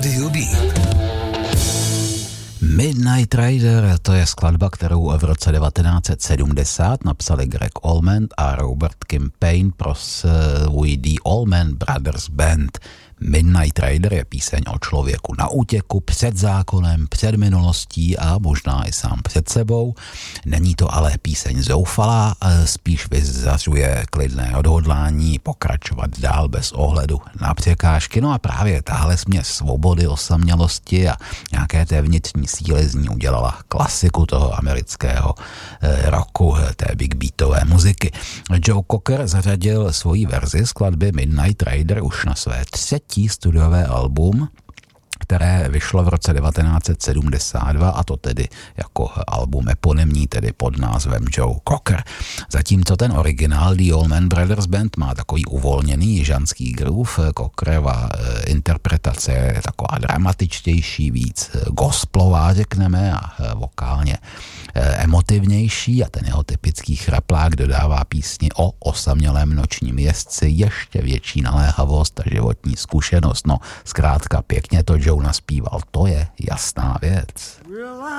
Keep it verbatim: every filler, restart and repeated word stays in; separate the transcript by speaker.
Speaker 1: Rádio Beat.
Speaker 2: Midnight Rider, to je skladba, kterou v roce devatenáct set sedmdesát napsali Greg Allman a Robert Kim Payne pro svůj The Allman Brothers Band. Midnight Rider je píseň o člověku na útěku před zákonem, před minulostí a možná i sám před sebou. Není to ale píseň zoufalá, spíš vyzařuje klidné odhodlání pokračovat dál bez ohledu na překážky. No a právě tahle směs svobody, osamělosti a nějaké té vnitřní síly z ní udělala klasiku toho amerického rocku, té big beatové muziky. Joe Cocker zařadil svoji verzi skladby Midnight Rider už na své třetí studiové album, které vyšlo v roce devatenáct set sedmdesát dva, a to tedy jako album eponymní, tedy pod názvem Joe Cocker. Zatímco ten originál The Allman Brothers Band má takový uvolněný jižanský groove, Cockerova interpretace je taková dramatičtější, víc gospelová, řekneme, a vokálně emotivnější, a ten jeho typický chraplák dodává písni o osamělém nočním jezdci ještě větší naléhavost a životní zkušenost. No, zkrátka pěkně to Joe naspíval, to je jasná věc.